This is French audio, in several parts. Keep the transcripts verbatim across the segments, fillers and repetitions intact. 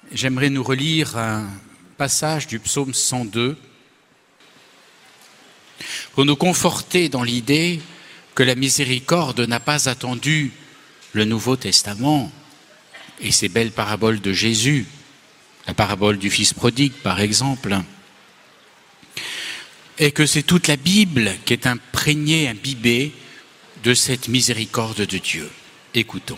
J'aimerais nous relire un passage du psaume cent deux pour nous conforter dans l'idée que la miséricorde n'a pas attendu le Nouveau Testament et ces belles paraboles de Jésus, la parabole du fils prodigue par exemple, et que c'est toute la Bible qui est imprégnée, imbibée de cette miséricorde de Dieu. Écoutons.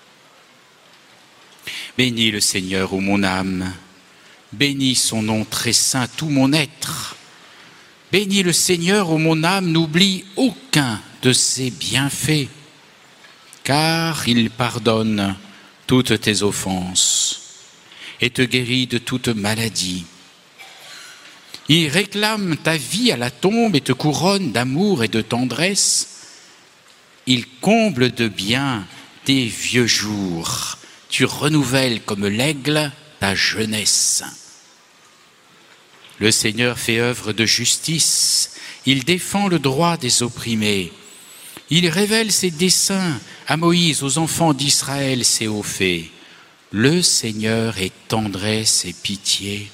Bénis le Seigneur, ô mon âme, bénis son nom très saint, tout mon être. Bénis le Seigneur, ô mon âme, n'oublie aucun de ses bienfaits, car il pardonne toutes tes offenses et te guérit de toute maladie. Il réclame ta vie à la tombe et te couronne d'amour et de tendresse. Il comble de bien tes vieux jours. Tu renouvelles comme l'aigle ta jeunesse. Le Seigneur fait œuvre de justice. Il défend le droit des opprimés. Il révèle ses desseins à Moïse, aux enfants d'Israël, ses hauts faits. Le Seigneur est tendresse et pitié.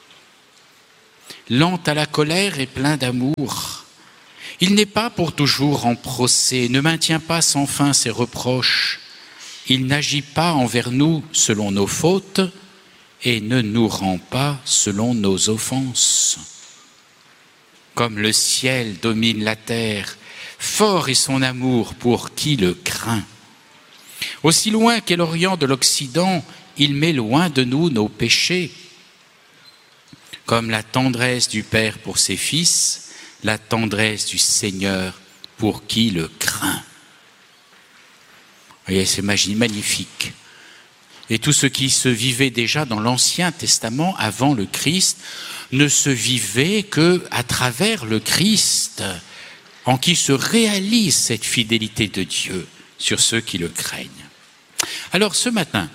Lent à la colère et plein d'amour. Il n'est pas pour toujours en procès, ne maintient pas sans fin ses reproches. Il n'agit pas envers nous selon nos fautes et ne nous rend pas selon nos offenses. Comme le ciel domine la terre, fort est son amour pour qui le craint. Aussi loin qu'est l'Orient de l'Occident, il met loin de nous nos péchés. Comme la tendresse du Père pour ses fils, la tendresse du Seigneur pour qui le craint. Vous voyez, c'est magnifique. Et tout ce qui se vivait déjà dans l'Ancien Testament, avant le Christ, ne se vivait qu'à travers le Christ, en qui se réalise cette fidélité de Dieu sur ceux qui le craignent. Alors ce matin,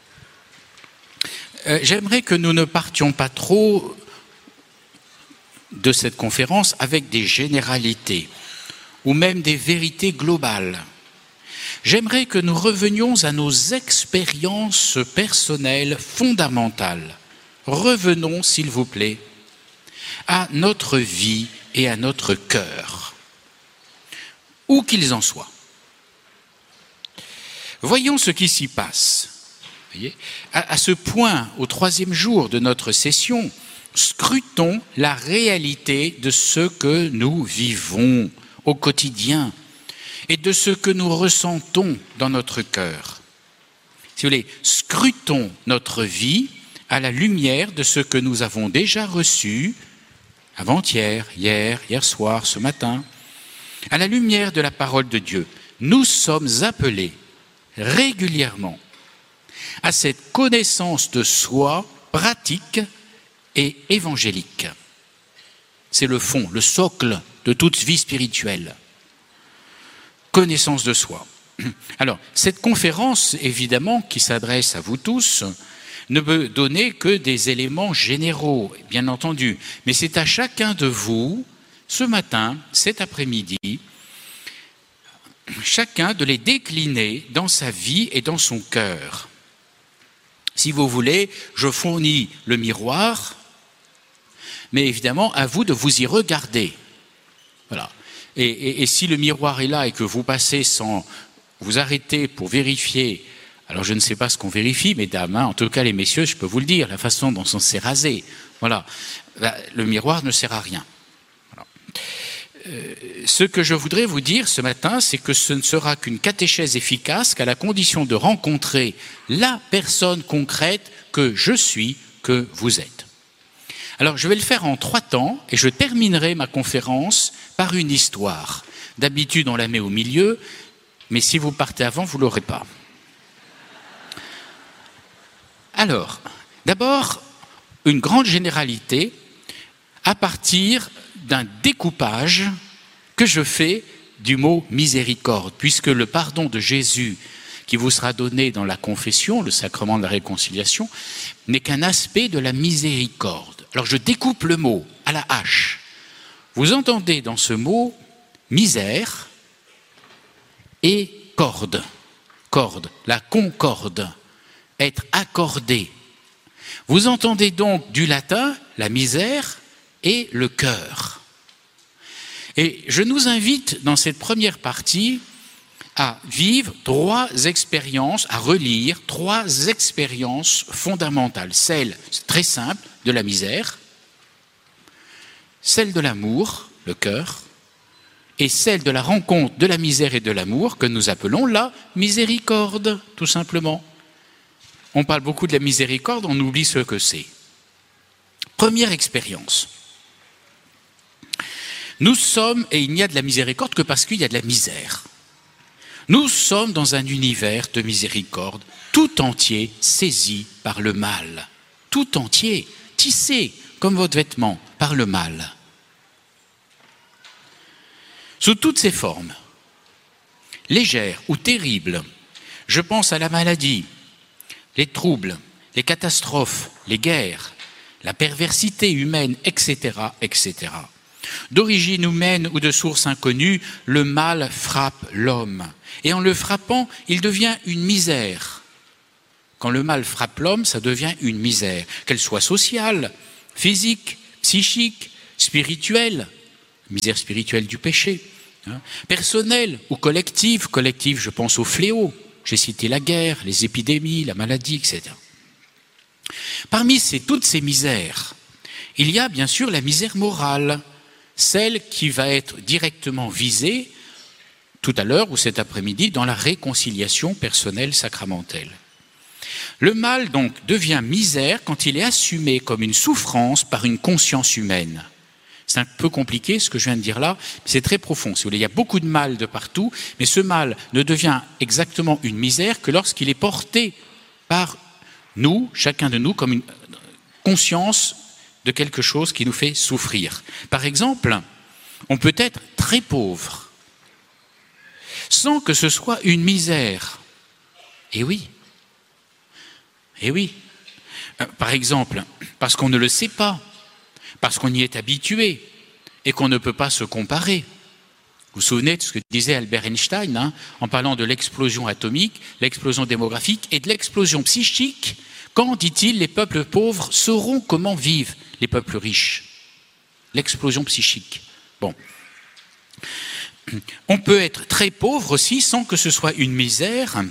euh, j'aimerais que nous ne partions pas trop de cette conférence avec des généralités ou même des vérités globales. J'aimerais que nous revenions à nos expériences personnelles fondamentales. Revenons, s'il vous plaît, à notre vie et à notre cœur, où qu'ils en soient. Voyons ce qui s'y passe. Voyez, à, à ce point, au troisième jour de notre session, scrutons la réalité de ce que nous vivons au quotidien et de ce que nous ressentons dans notre cœur. Si vous voulez, scrutons notre vie à la lumière de ce que nous avons déjà reçu avant-hier, hier, hier soir, ce matin, à la lumière de la parole de Dieu. Nous sommes appelés régulièrement à cette connaissance de soi pratique et évangélique. C'est le fond, le socle de toute vie spirituelle. Connaissance de soi. Alors, cette conférence, évidemment, qui s'adresse à vous tous, ne peut donner que des éléments généraux, bien entendu. Mais c'est à chacun de vous, ce matin, cet après-midi, chacun de les décliner dans sa vie et dans son cœur. Si vous voulez, je fournis le miroir, mais évidemment, à vous de vous y regarder. Voilà. Et, et, et si le miroir est là et que vous passez sans vous arrêter pour vérifier, alors je ne sais pas ce qu'on vérifie, mesdames, hein, en tout cas les messieurs, je peux vous le dire, la façon dont on s'est rasé, voilà, le miroir ne sert à rien. Voilà. Euh, ce que je voudrais vous dire ce matin, c'est que ce ne sera qu'une catéchèse efficace qu'à la condition de rencontrer la personne concrète que je suis, que vous êtes. Alors, je vais le faire en trois temps et je terminerai ma conférence par une histoire. D'habitude, on la met au milieu, mais si vous partez avant, vous ne l'aurez pas. Alors, d'abord, une grande généralité à partir d'un découpage que je fais du mot miséricorde, puisque le pardon de Jésus qui vous sera donné dans la confession, le sacrement de la réconciliation, n'est qu'un aspect de la miséricorde. Alors je découpe le mot à la hache. Vous entendez dans ce mot misère et corde. Corde, la concorde, être accordé. Vous entendez donc du latin la misère et le cœur. Et je nous invite dans cette première partie à vivre trois expériences, à relire trois expériences fondamentales. Celle, très simple, de la misère, celle de l'amour, le cœur, et celle de la rencontre de la misère et de l'amour que nous appelons la miséricorde, tout simplement. On parle beaucoup de la miséricorde, on oublie ce que c'est. Première expérience. Nous sommes, et il n'y a de la miséricorde que parce qu'il y a de la misère. Nous sommes dans un univers de miséricorde tout entier saisi par le mal. Tout entier, tissé comme votre vêtement par le mal. Sous toutes ses formes, légères ou terribles, je pense à la maladie, les troubles, les catastrophes, les guerres, la perversité humaine, et cetera, et cetera. D'origine humaine ou de source inconnue, le mal frappe l'homme. Et en le frappant, il devient une misère. Quand le mal frappe l'homme, ça devient une misère, qu'elle soit sociale, physique, psychique, spirituelle, misère spirituelle du péché, hein, personnelle ou collective. Collective, je pense aux fléaux. J'ai cité la guerre, les épidémies, la maladie, et cetera. Parmi ces, toutes ces misères, il y a bien sûr la misère morale, celle qui va être directement visée tout à l'heure ou cet après-midi dans la réconciliation personnelle sacramentelle. Le mal donc devient misère quand il est assumé comme une souffrance par une conscience humaine. C'est un peu compliqué ce que je viens de dire là, mais c'est très profond. Si vous voulez, il y a beaucoup de mal de partout, mais ce mal ne devient exactement une misère que lorsqu'il est porté par nous, chacun de nous, comme une conscience de quelque chose qui nous fait souffrir. Par exemple, on peut être très pauvre, sans que ce soit une misère. Eh oui, eh oui. Par exemple, parce qu'on ne le sait pas, parce qu'on y est habitué et qu'on ne peut pas se comparer. Vous vous souvenez de ce que disait Albert Einstein, hein, en parlant de l'explosion atomique, l'explosion démographique et de l'explosion psychique. Quand, dit-il, les peuples pauvres sauront comment vivent les peuples riches? L'explosion psychique. Bon. On peut être très pauvre aussi sans que ce soit une misère,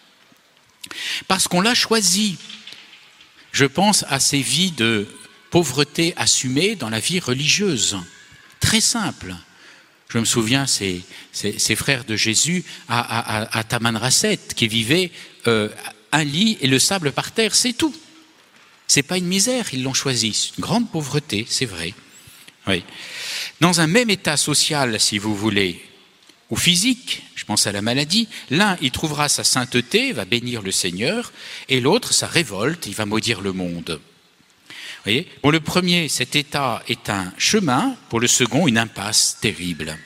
parce qu'on l'a choisi. Je pense à ces vies de pauvreté assumée dans la vie religieuse. Très simple. Je me souviens, ces, ces, ces frères de Jésus à, à, à Tamanrasset qui vivaient euh, un lit et le sable par terre, c'est tout. C'est pas une misère, ils l'ont choisi. C'est une grande pauvreté, c'est vrai. Oui. Dans un même état social, si vous voulez, ou physique, je pense à la maladie, l'un y trouvera sa sainteté, va bénir le Seigneur, et l'autre sa révolte, il va maudire le monde. Vous voyez ? Pour le premier, cet état est un chemin, pour le second, une impasse terrible.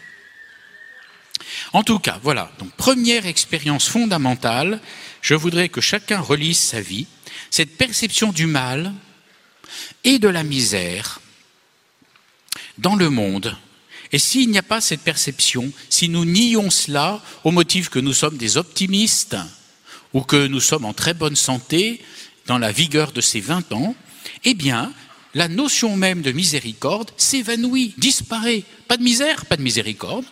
En tout cas, voilà, donc première expérience fondamentale, je voudrais que chacun relise sa vie, cette perception du mal et de la misère dans le monde. Et s'il n'y a pas cette perception, si nous nions cela au motif que nous sommes des optimistes ou que nous sommes en très bonne santé, dans la vigueur de ces vingt ans, eh bien, la notion même de miséricorde s'évanouit, disparaît. Pas de misère, pas de miséricorde.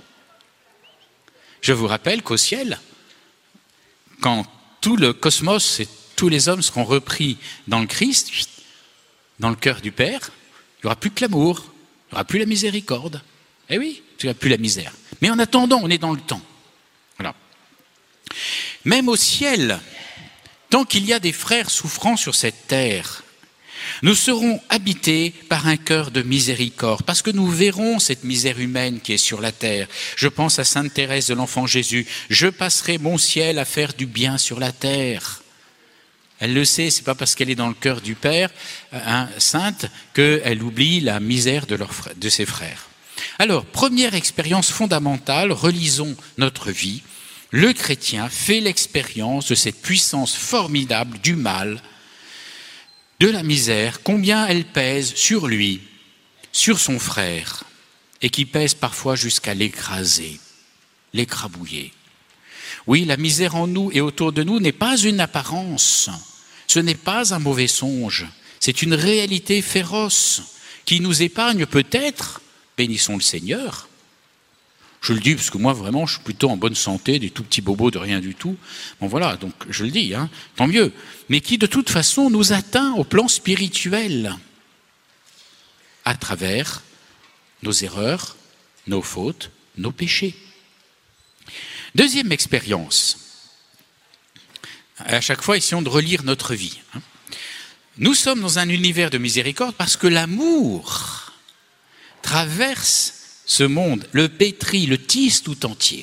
Je vous rappelle qu'au ciel, quand tout le cosmos et tous les hommes seront repris dans le Christ, dans le cœur du Père, il n'y aura plus que l'amour, il n'y aura plus la miséricorde. Eh oui, il n'y aura plus la misère. Mais en attendant, on est dans le temps. Voilà. Même au ciel, tant qu'il y a des frères souffrant sur cette terre, nous serons habités par un cœur de miséricorde, parce que nous verrons cette misère humaine qui est sur la terre. Je pense à Sainte Thérèse de l'Enfant Jésus. Je passerai mon ciel à faire du bien sur la terre. Elle le sait, c'est pas parce qu'elle est dans le cœur du Père, hein, sainte, qu'elle oublie la misère de, leur, de ses frères. Alors, première expérience fondamentale, relisons notre vie. Le chrétien fait l'expérience de cette puissance formidable du mal, de la misère, combien elle pèse sur lui, sur son frère, et qui pèse parfois jusqu'à l'écraser, l'écrabouiller. Oui, la misère en nous et autour de nous n'est pas une apparence, ce n'est pas un mauvais songe, C'est une réalité féroce qui nous épargne peut-être, bénissons le Seigneur. Je le dis parce que moi vraiment je suis plutôt en bonne santé, des tout petits bobos de rien du tout. Bon voilà, donc je le dis, hein, tant mieux. Mais qui de toute façon nous atteint au plan spirituel à travers nos erreurs, nos fautes, nos péchés. Deuxième expérience. À chaque fois, essayons de relire notre vie. Nous sommes dans un univers de miséricorde parce que l'amour traverse ce monde, le pétrit, le tisse tout entier.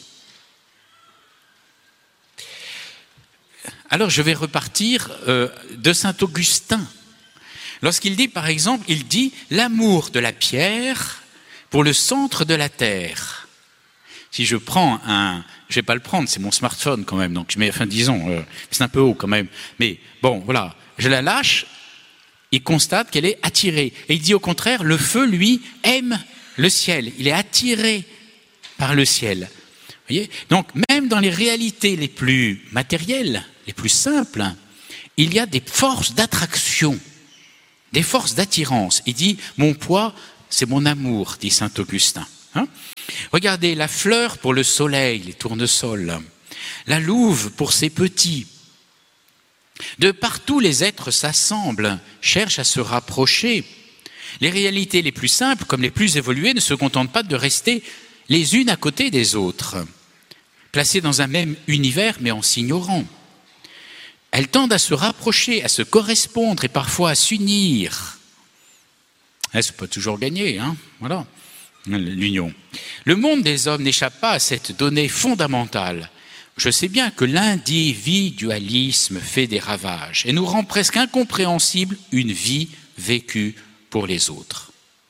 Alors je vais repartir euh, de saint Augustin. Lorsqu'il dit, par exemple, il dit « l'amour de la pierre pour le centre de la terre ». Si je prends un... Je ne vais pas le prendre, c'est mon smartphone quand même, donc je mets, enfin disons, euh, c'est un peu haut quand même. Mais bon, voilà, je la lâche, il constate qu'elle est attirée. Et il dit au contraire, le feu, lui, aime le ciel. Il est attiré par le ciel. Vous voyez ? Donc même dans les réalités les plus matérielles, les plus simples, il y a des forces d'attraction, des forces d'attirance. Il dit, mon poids, c'est mon amour, dit saint Augustin. Hein ? Regardez, la fleur pour le soleil, les tournesols, la louve pour ses petits. De partout, les êtres s'assemblent, cherchent à se rapprocher. Les réalités les plus simples, comme les plus évoluées, ne se contentent pas de rester les unes à côté des autres, placées dans un même univers, mais en s'ignorant. Elles tendent à se rapprocher, à se correspondre et parfois à s'unir. Elles ne sont pas toujours gagnées, hein, voilà. L'union. Le monde des hommes n'échappe pas à cette donnée fondamentale. Je sais bien que l'individualisme fait des ravages et nous rend presque incompréhensible une vie vécue pour les autres.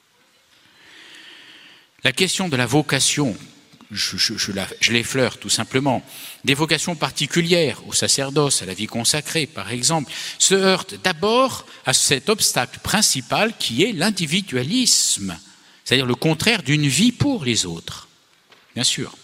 La question de la vocation, je, je, je, la, je l'effleure tout simplement, des vocations particulières au sacerdoce, à la vie consacrée par exemple, se heurte d'abord à cet obstacle principal qui est l'individualisme. C'est-à-dire le contraire d'une vie pour les autres, bien sûr.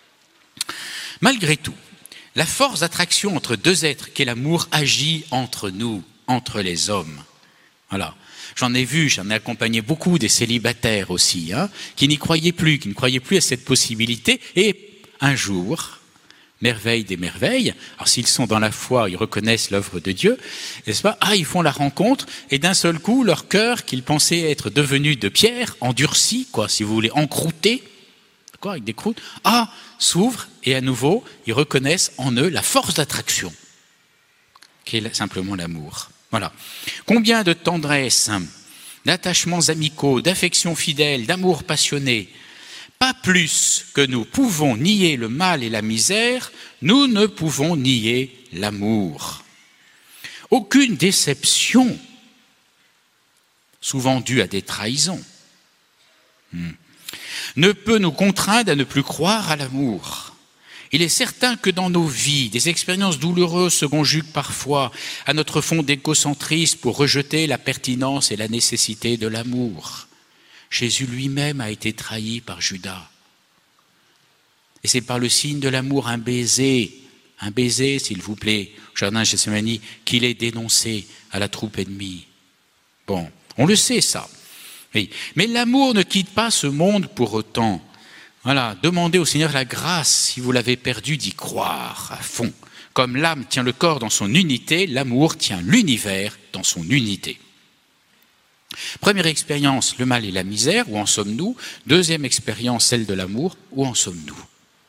Malgré tout, la force d'attraction entre deux êtres qu'est l'amour agit entre nous, entre les hommes. Voilà. J'en ai vu, j'en ai accompagné beaucoup des célibataires aussi, hein, qui n'y croyaient plus, qui ne croyaient plus à cette possibilité. Et un jour, merveille des merveilles, alors s'ils sont dans la foi, ils reconnaissent l'œuvre de Dieu, n'est-ce pas ? Ah, ils font la rencontre, et d'un seul coup, leur cœur, qu'ils pensaient être devenu de pierre, endurci, quoi, si vous voulez, encrouté, quoi, avec des croûtes, ah, s'ouvre, et à nouveau, ils reconnaissent en eux la force d'attraction, qui est simplement l'amour. Voilà. Combien de tendresse, d'attachements amicaux, d'affections fidèles, d'amour passionné. Pas plus que nous pouvons nier le mal et la misère, nous ne pouvons nier l'amour. Aucune déception, souvent due à des trahisons, hmm, ne peut nous contraindre à ne plus croire à l'amour. Il est certain que dans nos vies, des expériences douloureuses se conjuguent parfois à notre fond d'égocentrisme pour rejeter la pertinence et la nécessité de l'amour. Jésus lui-même a été trahi par Judas. Et c'est par le signe de l'amour, un baiser, un baiser, s'il vous plaît, au jardin de Gethsémani, qu'il est dénoncé à la troupe ennemie. Bon, on le sait ça. Oui. Mais l'amour ne quitte pas ce monde pour autant. Voilà, demandez au Seigneur la grâce, si vous l'avez perdu, d'y croire à fond. Comme l'âme tient le corps dans son unité, l'amour tient l'univers dans son unité. Première expérience, le mal et la misère, où en sommes-nous ? Deuxième expérience, celle de l'amour, où en sommes-nous ?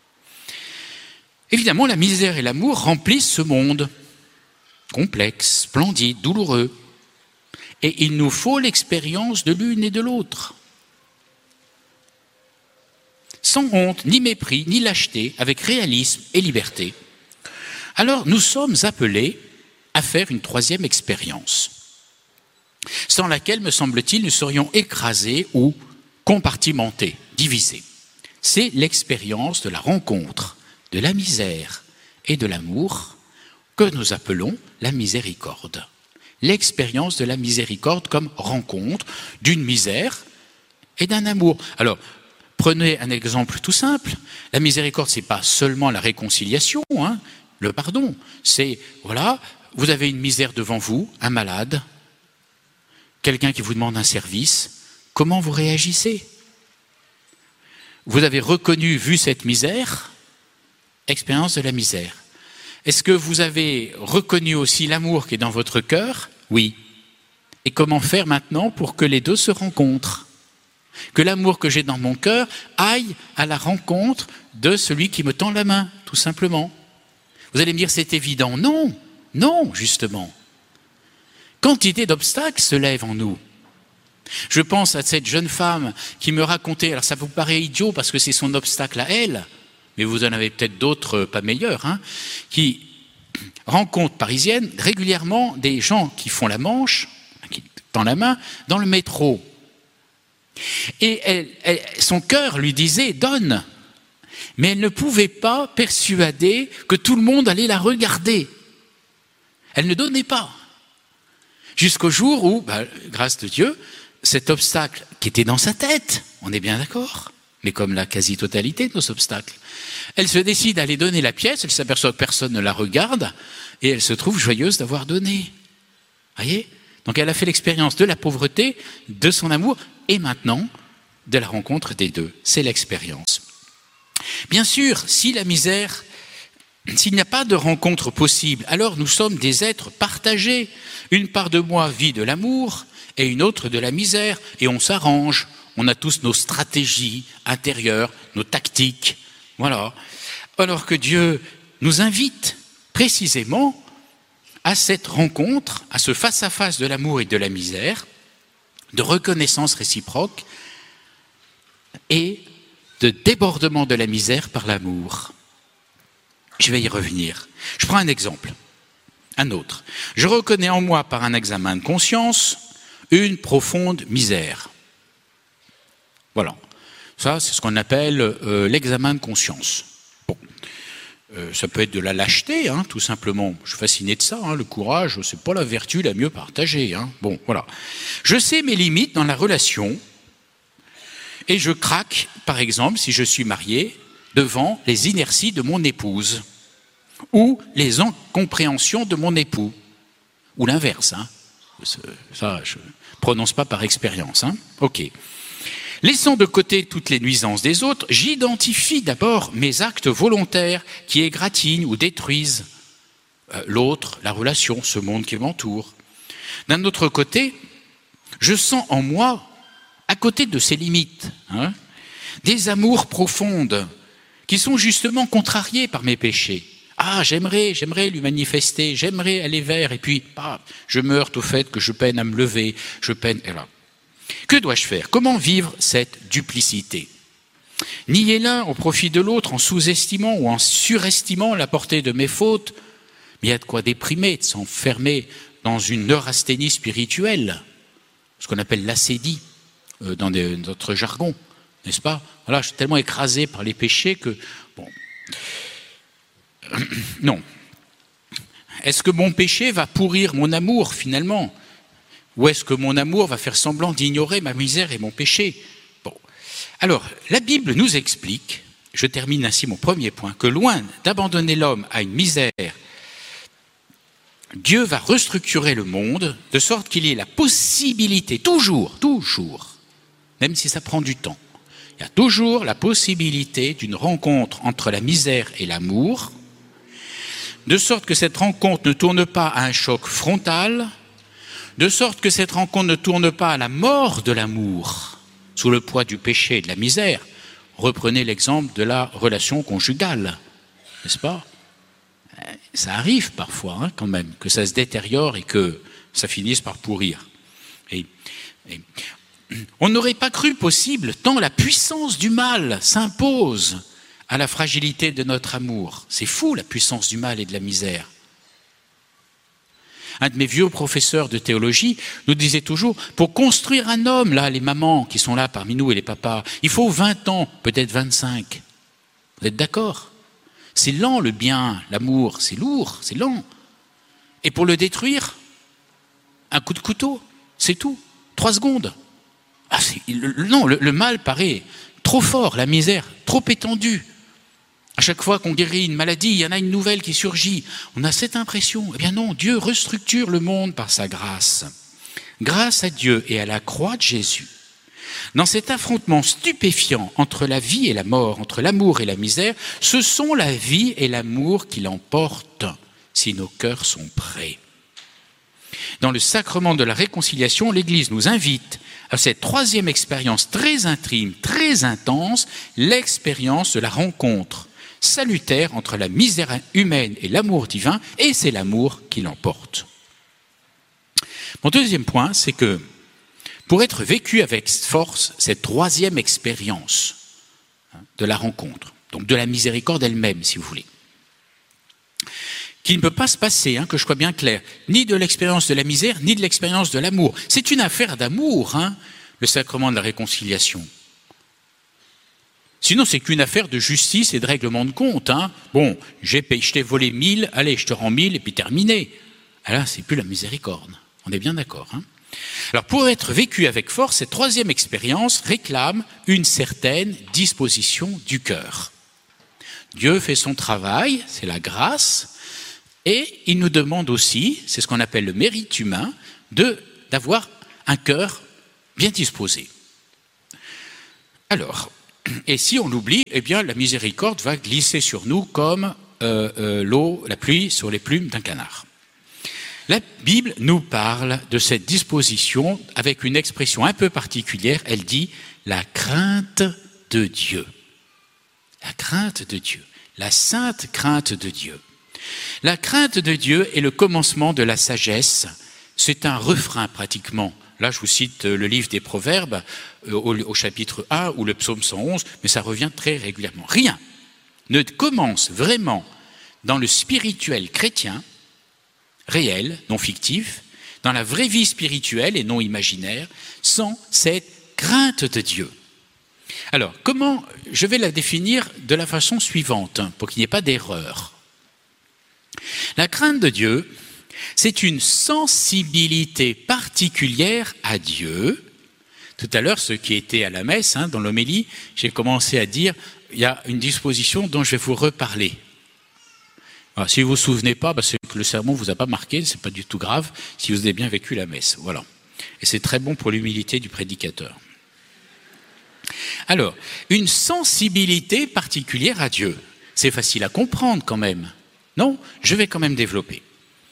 Évidemment, la misère et l'amour remplissent ce monde, complexe, splendide, douloureux. Et il nous faut l'expérience de l'une et de l'autre. Sans honte, ni mépris, ni lâcheté, avec réalisme et liberté. Alors nous sommes appelés à faire une troisième expérience, sans laquelle, me semble-t-il, nous serions écrasés ou compartimentés, divisés. C'est l'expérience de la rencontre, de la misère et de l'amour que nous appelons la miséricorde. L'expérience de la miséricorde comme rencontre d'une misère et d'un amour. Alors, prenez un exemple tout simple. La miséricorde, ce n'est pas seulement la réconciliation, hein, le pardon. C'est, voilà, vous avez une misère devant vous, un malade. quelqu'un qui vous demande un service, comment vous réagissez? Vous avez reconnu, vu cette misère, expérience de la misère. Est-ce que vous avez reconnu aussi l'amour qui est dans votre cœur? Oui. Et comment faire maintenant pour que les deux se rencontrent? Que l'amour que j'ai dans mon cœur aille à la rencontre de celui qui me tend la main, tout simplement. Vous allez me dire, c'est évident. Non, non, justement. Quantité d'obstacles se lèvent en nous. Je pense à cette jeune femme qui me racontait, alors ça vous paraît idiot parce que c'est son obstacle à elle, mais vous en avez peut-être d'autres pas meilleurs, hein, qui rencontre parisienne régulièrement des gens qui font la manche, qui tendent la main, dans le métro. Et elle, elle, son cœur lui disait « donne », mais elle ne pouvait pas persuader que tout le monde allait la regarder. Elle ne donnait pas. Jusqu'au jour où, bah, grâce de Dieu, cet obstacle qui était dans sa tête, on est bien d'accord, mais comme la quasi-totalité de nos obstacles, elle se décide à aller donner la pièce, elle s'aperçoit que personne ne la regarde, et elle se trouve joyeuse d'avoir donné. Voyez ? Donc elle a fait l'expérience de la pauvreté, de son amour, et maintenant de la rencontre des deux. C'est l'expérience. Bien sûr, si la misère, s'il n'y a pas de rencontre possible, alors nous sommes des êtres partagés. Une part de moi vit de l'amour et une autre de la misère, et on s'arrange. On a tous nos stratégies intérieures, nos tactiques, voilà. Alors que Dieu nous invite précisément à cette rencontre, à ce face-à-face de l'amour et de la misère, de reconnaissance réciproque et de débordement de la misère par l'amour. Je vais y revenir. Je prends un exemple, un autre. Je reconnais en moi par un examen de conscience une profonde misère. Voilà. Ça, c'est ce qu'on appelle euh, l'examen de conscience. Bon. Euh, ça peut être de la lâcheté, hein, tout simplement. Je suis fasciné de ça. Hein, le courage, c'est pas la vertu la mieux partagée. Hein. Bon, voilà. Je sais mes limites dans la relation et je craque, par exemple, si je suis marié, devant les inerties de mon épouse ou les incompréhensions de mon époux, ou l'inverse. Hein. Ça, je ne prononce pas par expérience. Hein. Ok. Laissant de côté toutes les nuisances des autres, j'identifie d'abord mes actes volontaires qui égratignent ou détruisent euh, l'autre, la relation, ce monde qui m'entoure. D'un autre côté, je sens en moi, à côté de ces limites, hein, des amours profondes qui sont justement contrariées par mes péchés. Ah, j'aimerais, j'aimerais lui manifester, j'aimerais aller vers, et puis ah, je me heurte au fait que je peine à me lever, je peine... Et là. Que dois-je faire? Comment vivre cette duplicité? Nier l'un au profit de l'autre en sous-estimant ou en surestimant la portée de mes fautes, mais il y a de quoi déprimer, de s'enfermer dans une neurasthénie spirituelle, ce qu'on appelle l'acédie euh, dans des, notre jargon, n'est-ce pas? Voilà, je suis tellement écrasé par les péchés que... Bon. Non. Est-ce que mon péché va pourrir mon amour finalement? Ou est-ce que mon amour va faire semblant d'ignorer ma misère et mon péché? Bon. Alors, la Bible nous explique, je termine ainsi mon premier point, que loin d'abandonner l'homme à une misère, Dieu va restructurer le monde de sorte qu'il y ait la possibilité, toujours, toujours, même si ça prend du temps, il y a toujours la possibilité d'une rencontre entre la misère et l'amour, de sorte que cette rencontre ne tourne pas à un choc frontal, de sorte que cette rencontre ne tourne pas à la mort de l'amour, sous le poids du péché et de la misère. Reprenez l'exemple de la relation conjugale, n'est-ce pas? Ça arrive parfois, hein, quand même, que ça se détériore et que ça finisse par pourrir. Et, et, on n'aurait pas cru possible tant la puissance du mal s'impose à la fragilité de notre amour. C'est fou, la puissance du mal et de la misère. Un de mes vieux professeurs de théologie nous disait toujours, pour construire un homme, là, les mamans qui sont là parmi nous et les papas, il faut vingt ans, peut-être vingt-cinq. Vous êtes d'accord? C'est lent le bien, l'amour, c'est lourd, c'est lent. Et pour le détruire, un coup de couteau, c'est tout. Trois secondes. Ah, c'est, le, non, le, le mal paraît trop fort, la misère trop étendue. À chaque fois qu'on guérit une maladie, il y en a une nouvelle qui surgit. On a cette impression. Eh bien non, Dieu restructure le monde par sa grâce. Grâce à Dieu et à la croix de Jésus, dans cet affrontement stupéfiant entre la vie et la mort, entre l'amour et la misère, ce sont la vie et l'amour qui l'emportent si nos cœurs sont prêts. Dans le sacrement de la réconciliation, l'Église nous invite à cette troisième expérience très intime, très intense, l'expérience de la rencontre salutaire entre la misère humaine et l'amour divin, et c'est l'amour qui l'emporte. Mon deuxième point, c'est que pour être vécu avec force, cette troisième expérience de la rencontre, donc de la miséricorde elle-même, si vous voulez, qui ne peut pas se passer, hein, que je sois bien clair, ni de l'expérience de la misère, ni de l'expérience de l'amour. C'est une affaire d'amour, hein, le sacrement de la réconciliation. Sinon, c'est qu'une affaire de justice et de règlement de compte. Hein. Bon, j'ai payé, je t'ai volé mille, allez, je te rends mille, et puis terminé. Ah là, c'est plus la miséricorde. On est bien d'accord. Hein. Alors, pour être vécu avec force, cette troisième expérience réclame une certaine disposition du cœur. Dieu fait son travail, c'est la grâce, et il nous demande aussi, c'est ce qu'on appelle le mérite humain, de, d'avoir un cœur bien disposé. Alors, et si on l'oublie, eh bien la miséricorde va glisser sur nous comme euh, euh, l'eau, la pluie sur les plumes d'un canard. La Bible nous parle de cette disposition avec une expression un peu particulière. Elle dit la crainte de Dieu. La crainte de Dieu. La sainte crainte de Dieu. La crainte de Dieu est le commencement de la sagesse. C'est un refrain pratiquement. Là, je vous cite le livre des Proverbes au, au chapitre un ou le psaume cent onze, mais ça revient très régulièrement. Rien ne commence vraiment dans le spirituel chrétien, réel, non fictif, dans la vraie vie spirituelle et non imaginaire, sans cette crainte de Dieu. Alors, comment je vais la définir de la façon suivante, pour qu'il n'y ait pas d'erreur. La crainte de Dieu, c'est une sensibilité particulière à Dieu. Tout à l'heure, ceux qui étaient à la messe, hein, dans l'homélie, j'ai commencé à dire, il y a une disposition dont je vais vous reparler. Alors, si vous ne vous souvenez pas, bah, c'est que le sermon ne vous a pas marqué, ce n'est pas du tout grave, si vous avez bien vécu la messe. Voilà. Et c'est très bon pour l'humilité du prédicateur. Alors, une sensibilité particulière à Dieu. C'est facile à comprendre quand même. Non, je vais quand même développer.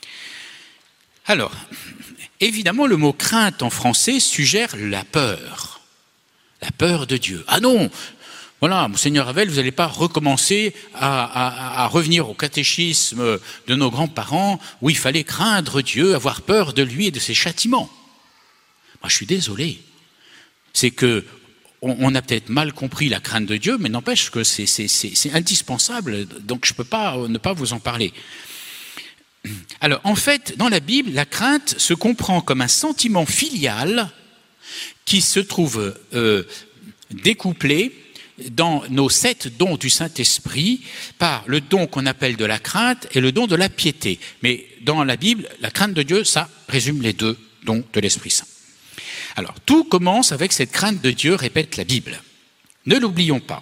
Alors, évidemment, le mot crainte en français suggère la peur. La peur de Dieu. Ah non, voilà, Monseigneur Ravel, vous n'allez pas recommencer à, à, à revenir au catéchisme de nos grands-parents où il fallait craindre Dieu, avoir peur de lui et de ses châtiments. Moi, je suis désolé. C'est que on, on a peut-être mal compris la crainte de Dieu, mais n'empêche que c'est, c'est, c'est, c'est indispensable, donc je ne peux pas ne pas vous en parler. Alors, en fait, dans la Bible, la crainte se comprend comme un sentiment filial qui se trouve euh, découplé dans nos sept dons du Saint-Esprit par le don qu'on appelle de la crainte et le don de la piété. Mais dans la Bible, la crainte de Dieu, ça résume les deux dons de l'Esprit Saint. Alors, tout commence avec cette crainte de Dieu, répète la Bible. Ne l'oublions pas.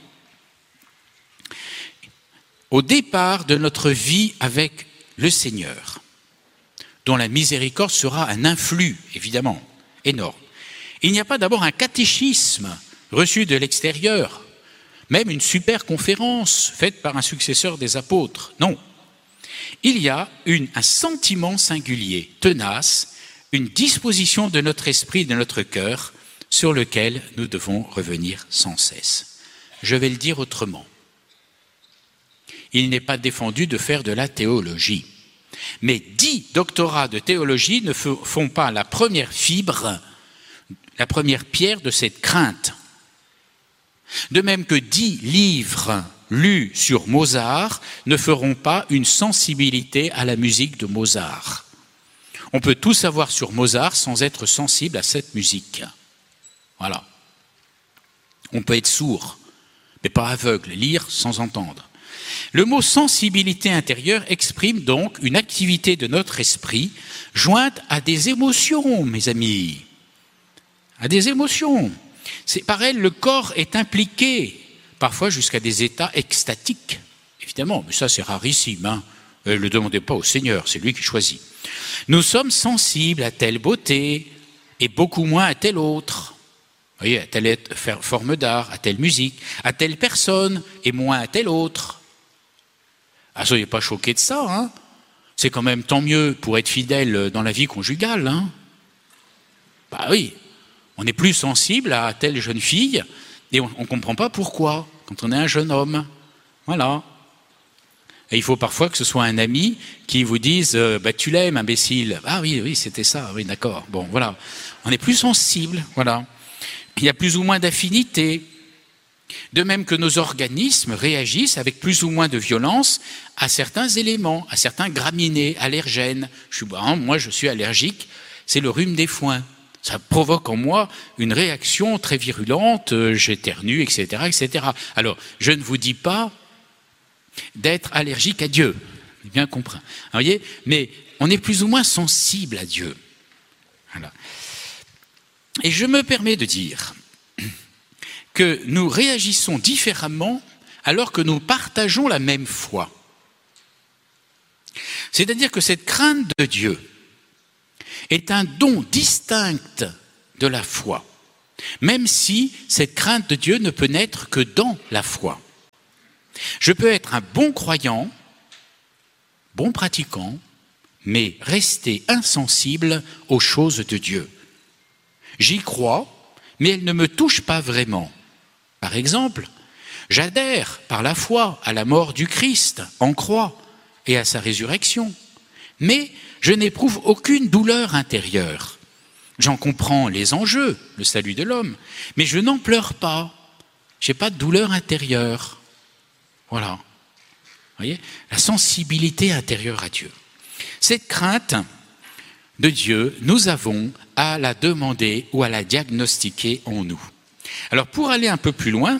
Au départ de notre vie avec le Seigneur, dont la miséricorde sera un influx, évidemment, énorme. Il n'y a pas d'abord un catéchisme reçu de l'extérieur, même une super conférence faite par un successeur des apôtres. Non. Il y a une, un sentiment singulier, tenace, une disposition de notre esprit, de notre cœur, sur lequel nous devons revenir sans cesse. Je vais le dire autrement. Il n'est pas défendu de faire de la théologie. Mais dix doctorats de théologie ne font pas la première fibre, la première pierre de cette crainte. De même que dix livres lus sur Mozart ne feront pas une sensibilité à la musique de Mozart. On peut tout savoir sur Mozart sans être sensible à cette musique. Voilà. On peut être sourd, mais pas aveugle, lire sans entendre. Le mot sensibilité intérieure exprime donc une activité de notre esprit jointe à des émotions, mes amis. À des émotions. C'est par elle, le corps est impliqué, parfois jusqu'à des états extatiques. Évidemment, mais ça c'est rarissime. Hein. Ne le demandez pas au Seigneur, c'est lui qui choisit. Nous sommes sensibles à telle beauté, et beaucoup moins à tel autre. Vous voyez, à telle forme d'art, à telle musique, à telle personne, et moins à telle autre. Ah, soyez pas choqués de ça, hein. C'est quand même tant mieux pour être fidèle dans la vie conjugale, hein. Bah oui, on est plus sensible à telle jeune fille, et on ne comprend pas pourquoi, quand on est un jeune homme. Voilà. Et il faut parfois que ce soit un ami qui vous dise euh, bah, « tu l'aimes, imbécile ». Ah oui, oui, c'était ça, oui, d'accord. Bon, voilà. On est plus sensible, voilà. Il y a plus ou moins d'affinité. De même que nos organismes réagissent avec plus ou moins de violence à certains éléments, à certains graminées, allergènes. Je suis, bah, moi, je suis allergique, c'est le rhume des foins. Ça provoque en moi une réaction très virulente, euh, j'éternue, et cetera, et cetera. Alors, je ne vous dis pas d'être allergique à Dieu, bien compris. Vous voyez, mais on est plus ou moins sensible à Dieu. Voilà. Et je me permets de dire que nous réagissons différemment alors que nous partageons la même foi. C'est-à-dire que cette crainte de Dieu est un don distinct de la foi, même si cette crainte de Dieu ne peut naître que dans la foi. Je peux être un bon croyant, bon pratiquant, mais rester insensible aux choses de Dieu. J'y crois, mais elles ne me touchent pas vraiment. Par exemple, j'adhère par la foi à la mort du Christ en croix et à sa résurrection, mais je n'éprouve aucune douleur intérieure. J'en comprends les enjeux, le salut de l'homme, mais je n'en pleure pas. Je n'ai pas de douleur intérieure. Voilà. Vous voyez, la sensibilité intérieure à Dieu. Cette crainte de Dieu, nous avons à la demander ou à la diagnostiquer en nous. Alors, pour aller un peu plus loin,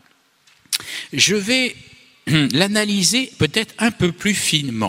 je vais l'analyser peut-être un peu plus finement.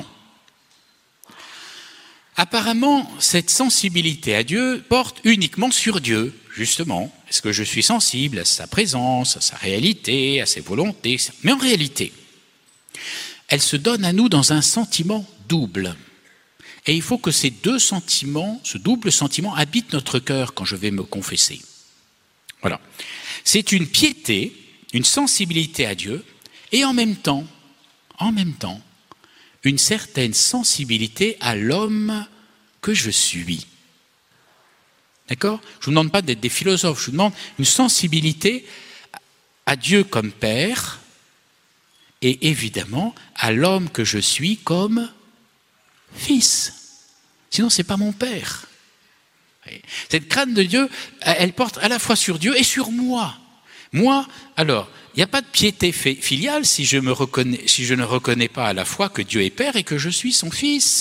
Apparemment, cette sensibilité à Dieu porte uniquement sur Dieu, justement. Est-ce que je suis sensible à sa présence, à sa réalité, à ses volontés? Mais en réalité, elle se donne à nous dans un sentiment double. Et il faut que ces deux sentiments, ce double sentiment, habitent notre cœur quand je vais me confesser. Voilà. C'est une piété, une sensibilité à Dieu, et en même temps, en même temps, une certaine sensibilité à l'homme que je suis. D'accord? Je ne vous demande pas d'être des philosophes, je vous demande une sensibilité à Dieu comme Père, et évidemment à l'homme que je suis comme Fils. Sinon, ce n'est pas mon Père. Cette crainte de Dieu, elle porte à la fois sur Dieu et sur moi. Moi, alors, il n'y a pas de piété filiale si je, me reconnais, si je ne reconnais pas à la fois que Dieu est Père et que je suis son Fils.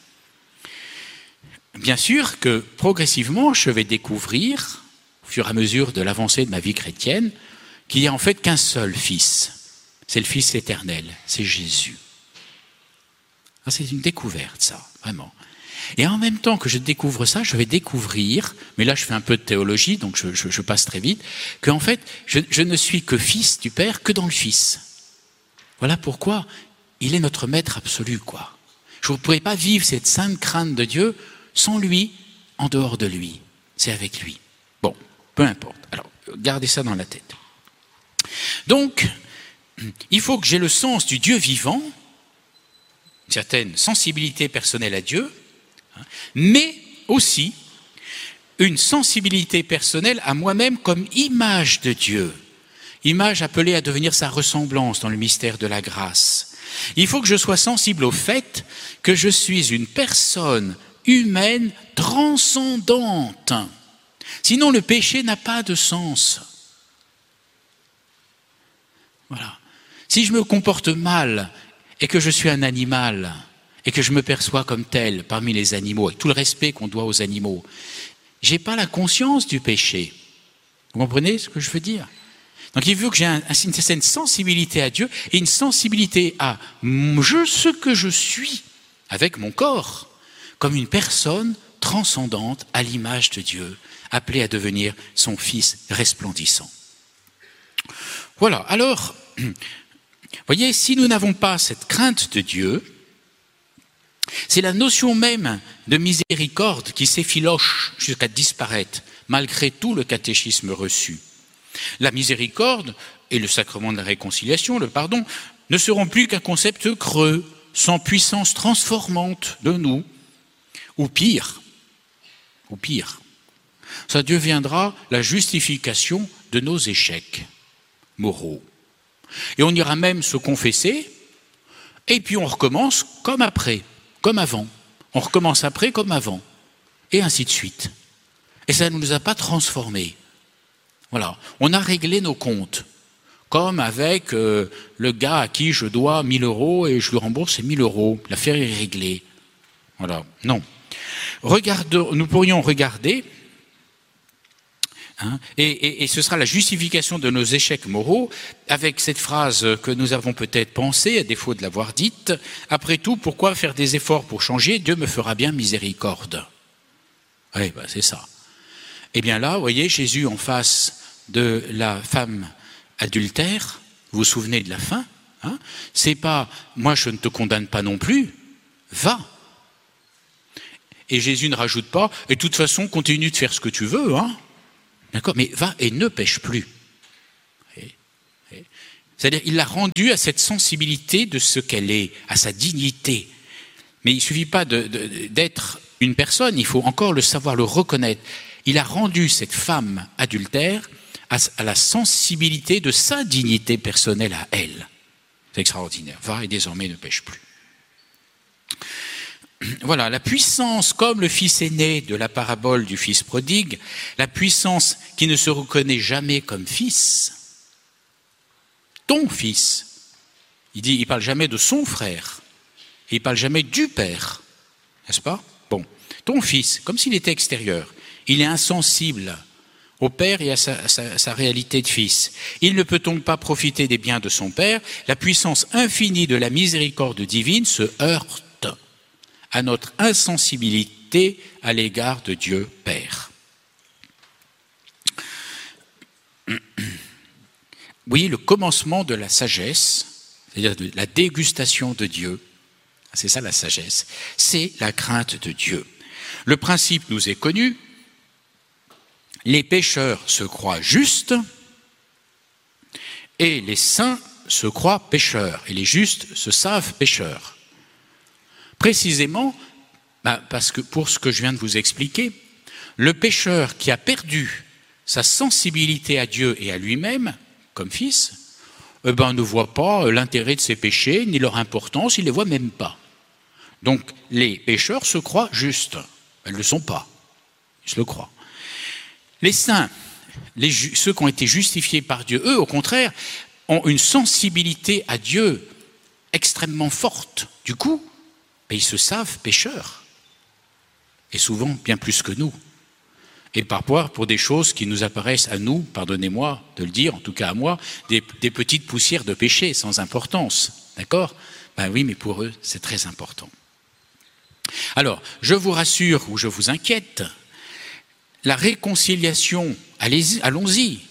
Bien sûr que progressivement, je vais découvrir, au fur et à mesure de l'avancée de ma vie chrétienne, qu'il n'y a en fait qu'un seul Fils. C'est le Fils éternel, c'est Jésus. C'est une découverte, ça, vraiment. Et en même temps que je découvre ça, je vais découvrir, mais là je fais un peu de théologie, donc je, je, je passe très vite, qu'en fait, je, je ne suis que fils du Père que dans le Fils. Voilà pourquoi il est notre maître absolu, quoi. Je ne pourrais pas vivre cette sainte crainte de Dieu sans lui, en dehors de lui. C'est avec lui. Bon, peu importe. Alors, gardez ça dans la tête. Donc, il faut que j'ai le sens du Dieu vivant, une certaine sensibilité personnelle à Dieu, mais aussi une sensibilité personnelle à moi-même comme image de Dieu, image appelée à devenir sa ressemblance dans le mystère de la grâce. Il faut que je sois sensible au fait que je suis une personne humaine transcendante. Sinon, le péché n'a pas de sens. Voilà. Si je me comporte mal et que je suis un animal, et que je me perçois comme tel parmi les animaux, avec tout le respect qu'on doit aux animaux, je n'ai pas la conscience du péché. Vous comprenez ce que je veux dire? Donc il faut que j'ai un, une certaine sensibilité à Dieu et une sensibilité à je, ce que je suis avec mon corps, comme une personne transcendante à l'image de Dieu, appelée à devenir son Fils resplendissant. Voilà, alors, vous voyez, si nous n'avons pas cette crainte de Dieu, C'est la notion même de miséricorde qui s'effiloche jusqu'à disparaître, malgré tout le catéchisme reçu. La miséricorde et le sacrement de la réconciliation, le pardon, ne seront plus qu'un concept creux, sans puissance transformante de nous, ou pire, ou pire, ça deviendra la justification de nos échecs moraux. Et on ira même se confesser, et puis on recommence comme après, comme avant. On recommence après comme avant, et ainsi de suite. Et ça ne nous a pas transformés. Voilà, on a réglé nos comptes, comme avec euh, le gars à qui je dois mille euros et je lui rembourse ces mille euros. L'affaire est réglée. Voilà, non. Regardons, nous pourrions regarder, hein, et, et, et ce sera la justification de nos échecs moraux, avec cette phrase que nous avons peut-être pensée, à défaut de l'avoir dite, « Après tout, pourquoi faire des efforts pour changer? Dieu me fera bien miséricorde. » Oui, ben c'est ça. Eh bien là, vous voyez, Jésus en face de la femme adultère, vous vous souvenez de la fin, hein, c'est pas « moi je ne te condamne pas non plus, va ». Et Jésus ne rajoute pas « et de toute façon continue de faire ce que tu veux, hein, d'accord, mais va et ne pêche plus ». C'est-à-dire il l'a rendue à cette sensibilité de ce qu'elle est, à sa dignité. Mais il ne suffit pas de, de, d'être une personne, il faut encore le savoir, le reconnaître. Il a rendu cette femme adultère à, à la sensibilité de sa dignité personnelle à elle. C'est extraordinaire. Va et désormais ne pêche plus. Voilà, la puissance, comme le fils aîné de la parabole du fils prodigue, la puissance qui ne se reconnaît jamais comme fils, ton fils, il dit, il parle jamais de son frère, il ne parle jamais du père, n'est-ce pas? Bon, ton fils, comme s'il était extérieur, il est insensible au père et à sa, sa, sa réalité de fils. Il ne peut donc pas profiter des biens de son père. La puissance infinie de la miséricorde divine se heurte à notre insensibilité à l'égard de Dieu Père. Vous voyez, le commencement de la sagesse, c'est-à-dire de la dégustation de Dieu, c'est ça la sagesse, c'est la crainte de Dieu. Le principe nous est connu, les pécheurs se croient justes et les saints se croient pécheurs, et les justes se savent pécheurs. Précisément, bah parce que pour ce que je viens de vous expliquer, le pécheur qui a perdu sa sensibilité à Dieu et à lui-même, comme fils, eh ben, ne voit pas l'intérêt de ses péchés, ni leur importance, il ne les voit même pas. Donc les pécheurs se croient justes, ils ne le sont pas, ils se le croient. Les saints, les, ceux qui ont été justifiés par Dieu, eux, au contraire, ont une sensibilité à Dieu extrêmement forte. Du coup, mais ils se savent pécheurs, et souvent bien plus que nous. Et parfois pour des choses qui nous apparaissent à nous, pardonnez-moi de le dire, en tout cas à moi, des, des petites poussières de péché sans importance. D'accord? Ben oui, mais pour eux, c'est très important. Alors, je vous rassure ou je vous inquiète, la réconciliation, allez-y, allons-y,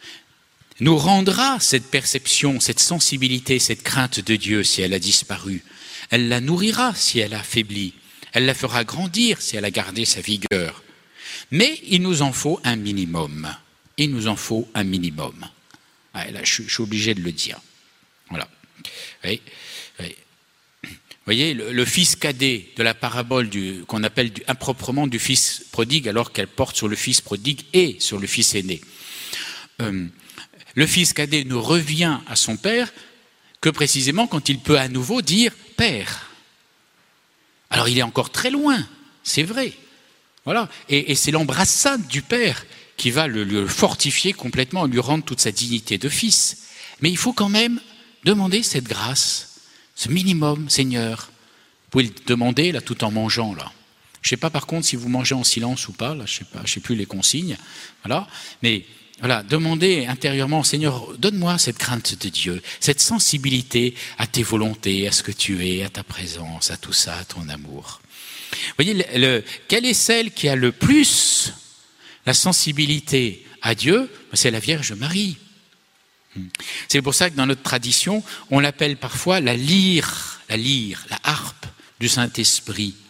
nous rendra cette perception, cette sensibilité, cette crainte de Dieu si elle a disparu. Elle la nourrira si elle a faibli. Elle la fera grandir si elle a gardé sa vigueur. Mais il nous en faut un minimum. Il nous en faut un minimum. Ah, là, je, je suis obligé de le dire. Voilà. Oui, oui. Vous voyez, le, le fils cadet de la parabole du, qu'on appelle du, improprement du fils prodigue, alors qu'elle porte sur le fils prodigue et sur le fils aîné. Euh, le fils cadet ne revient à son père que précisément quand il peut à nouveau dire « Père ». Alors il est encore très loin, c'est vrai. Voilà. Et, et c'est l'embrassade du Père qui va le, le fortifier complètement, lui rendre toute sa dignité de fils. Mais il faut quand même demander cette grâce, ce minimum, Seigneur. Vous pouvez le demander là tout en mangeant là. Je ne sais pas par contre si vous mangez en silence ou pas, là, je ne sais pas, je sais plus les consignes. Voilà. Mais voilà, demandez intérieurement, Seigneur, donne-moi cette crainte de Dieu, cette sensibilité à tes volontés, à ce que tu es, à ta présence, à tout ça, à ton amour. Vous voyez, le, le, quelle est celle qui a le plus la sensibilité à Dieu? C'est la Vierge Marie. C'est pour ça que dans notre tradition, on l'appelle parfois la lyre, la lyre, la harpe du Saint-Esprit.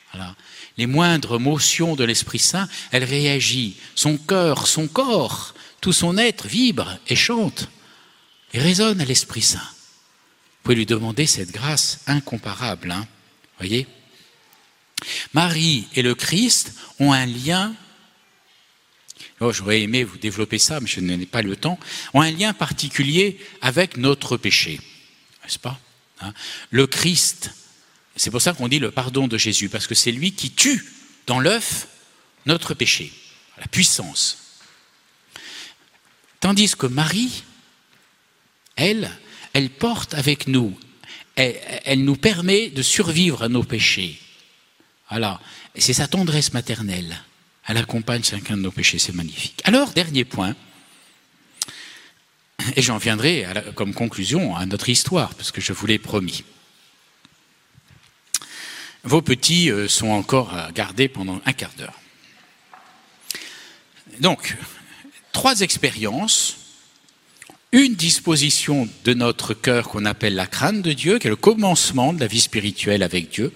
Voilà. Les moindres motions de l'Esprit Saint, elle réagit. Son cœur, son corps, tout son être vibre et chante et résonne à l'Esprit Saint. Vous pouvez lui demander cette grâce incomparable. Hein, voyez ? Marie et le Christ ont un lien, oh, j'aurais aimé vous développer ça, mais je n'ai pas le temps, ont un lien particulier avec notre péché, n'est-ce pas ? Hein ? Le Christ, c'est pour ça qu'on dit le pardon de Jésus, parce que c'est lui qui tue dans l'œuf notre péché, la puissance. Tandis que Marie, elle, elle porte avec nous, elle, elle nous permet de survivre à nos péchés. Voilà, et c'est sa tendresse maternelle. Elle accompagne chacun de nos péchés, c'est magnifique. Alors, dernier point, et j'en viendrai à la, comme conclusion à notre histoire, parce que je vous l'ai promis. Vos petits sont encore à garder pendant un quart d'heure. Donc, trois expériences, une disposition de notre cœur qu'on appelle la crainte de Dieu, qui est le commencement de la vie spirituelle avec Dieu.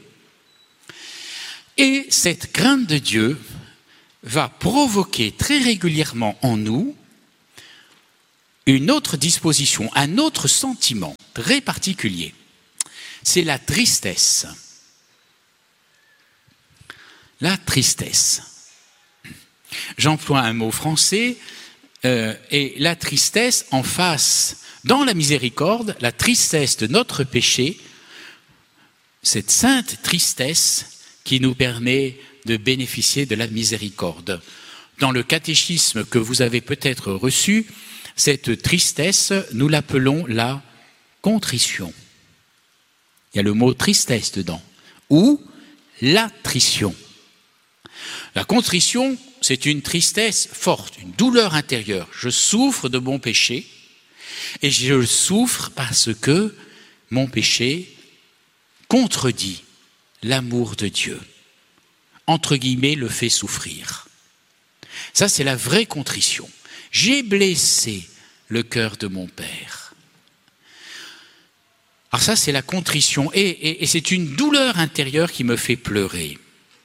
Et cette crainte de Dieu va provoquer très régulièrement en nous une autre disposition, un autre sentiment très particulier. C'est la tristesse. La tristesse. J'emploie un mot français, euh, et la tristesse en face, dans la miséricorde, la tristesse de notre péché, cette sainte tristesse qui nous permet de bénéficier de la miséricorde. Dans le catéchisme que vous avez peut-être reçu, cette tristesse, nous l'appelons la contrition. Il y a le mot tristesse dedans, ou l'attrition. La contrition, c'est une tristesse forte, une douleur intérieure. Je souffre de mon péché, et je souffre parce que mon péché contredit l'amour de Dieu. Entre guillemets, le fait souffrir. Ça, c'est la vraie contrition. J'ai blessé le cœur de mon Père. Alors ça, c'est la contrition, et, et, et c'est une douleur intérieure qui me fait pleurer.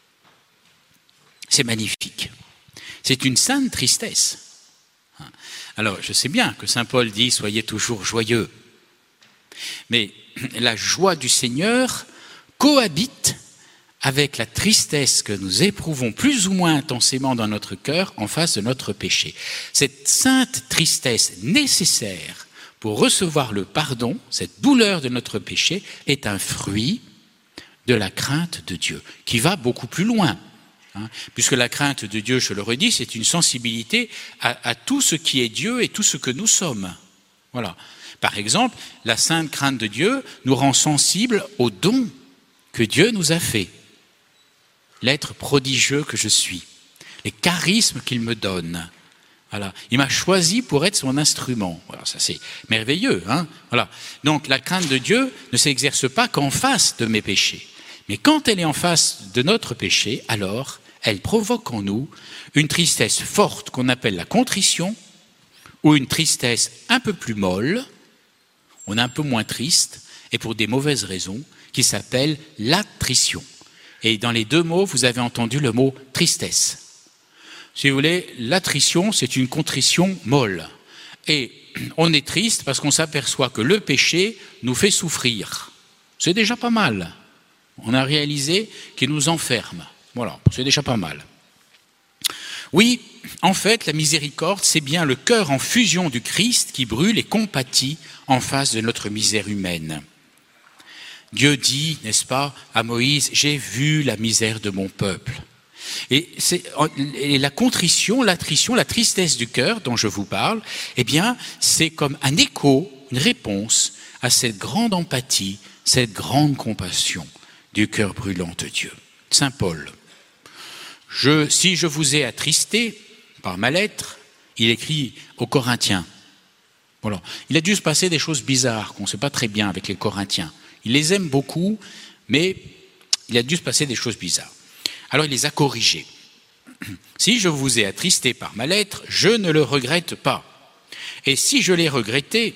C'est magnifique. C'est une sainte tristesse. Alors, je sais bien que saint Paul dit « Soyez toujours joyeux ». Mais la joie du Seigneur cohabite avec la tristesse que nous éprouvons plus ou moins intensément dans notre cœur en face de notre péché. Cette sainte tristesse nécessaire pour recevoir le pardon, cette douleur de notre péché, est un fruit de la crainte de Dieu, qui va beaucoup plus loin. Hein, puisque la crainte de Dieu, je le redis, c'est une sensibilité à, à tout ce qui est Dieu et tout ce que nous sommes. Voilà. Par exemple, la sainte crainte de Dieu nous rend sensibles aux dons que Dieu nous a faits. L'être prodigieux que je suis, les charismes qu'il me donne. Voilà. Il m'a choisi pour être son instrument. Voilà, ça c'est merveilleux. Hein, voilà. Donc la crainte de Dieu ne s'exerce pas qu'en face de mes péchés. Mais quand elle est en face de notre péché, alors elle provoque en nous une tristesse forte qu'on appelle la contrition, ou une tristesse un peu plus molle, on est un peu moins triste, et pour des mauvaises raisons, qui s'appelle l'attrition. Et dans les deux mots, vous avez entendu le mot tristesse. Si vous voulez, l'attrition, c'est une contrition molle. Et on est triste parce qu'on s'aperçoit que le péché nous fait souffrir. C'est déjà pas mal. On a réalisé qu'il nous enferme. Voilà, c'est déjà pas mal. Oui, en fait, la miséricorde, c'est bien le cœur en fusion du Christ qui brûle et compatit en face de notre misère humaine. Dieu dit, n'est-ce pas, à Moïse, j'ai vu la misère de mon peuple. Et, c'est, et la contrition, l'attrition, la tristesse du cœur dont je vous parle, eh bien, c'est comme un écho, une réponse à cette grande empathie, cette grande compassion du cœur brûlant de Dieu. Saint Paul, je, si je vous ai attristé par ma lettre, il écrit aux Corinthiens. Voilà. Il a dû se passer des choses bizarres qu'on ne sait pas très bien avec les Corinthiens. Il les aime beaucoup, mais il a dû se passer des choses bizarres. Alors il les a corrigés. Si je vous ai attristé par ma lettre, je ne le regrette pas. Et si je l'ai regretté,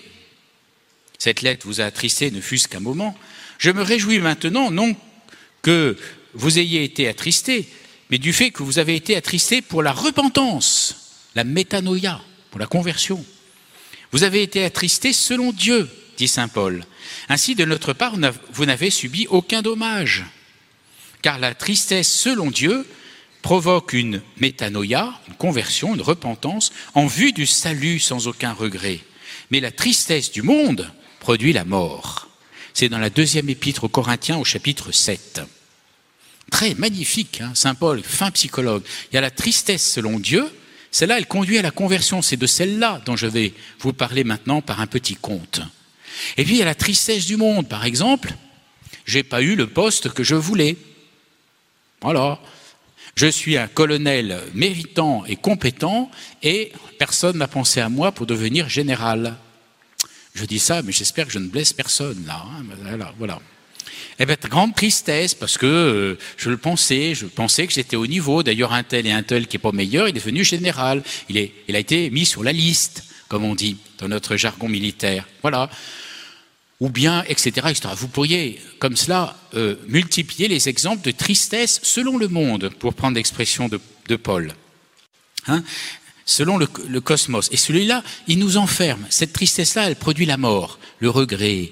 cette lettre vous a attristé, ne fût-ce qu'un moment, je me réjouis maintenant, non que vous ayez été attristés, mais du fait que vous avez été attristés pour la repentance, la métanoïa, pour la conversion. Vous avez été attristés selon Dieu, dit saint Paul. Ainsi, de notre part, vous n'avez subi aucun dommage, car la tristesse selon Dieu provoque une métanoïa, une conversion, une repentance, en vue du salut sans aucun regret. Mais la tristesse du monde produit la mort. C'est dans la deuxième épître aux Corinthiens au chapitre sept. Très magnifique, hein, saint Paul, fin psychologue. Il y a la tristesse selon Dieu, celle-là, elle conduit à la conversion. C'est de celle-là dont je vais vous parler maintenant par un petit conte. Et puis il y a la tristesse du monde, par exemple, j'ai pas eu le poste que je voulais. Voilà. Je suis un colonel méritant et compétent et personne n'a pensé à moi pour devenir général. Je dis ça, mais j'espère que je ne blesse personne, là. Hein, voilà, voilà. Eh bien, grande tristesse, parce que euh, je le pensais, je pensais que j'étais au niveau. D'ailleurs, un tel et un tel qui n'est pas meilleur, il est devenu général. Il, est, il a été mis sur la liste, comme on dit, dans notre jargon militaire. Voilà. Ou bien, et cetera, et cetera. Vous pourriez, comme cela, euh, multiplier les exemples de tristesse selon le monde, pour prendre l'expression de, de Paul. Hein, selon le, le cosmos. Et celui-là, il nous enferme. Cette tristesse-là, elle produit la mort, le regret,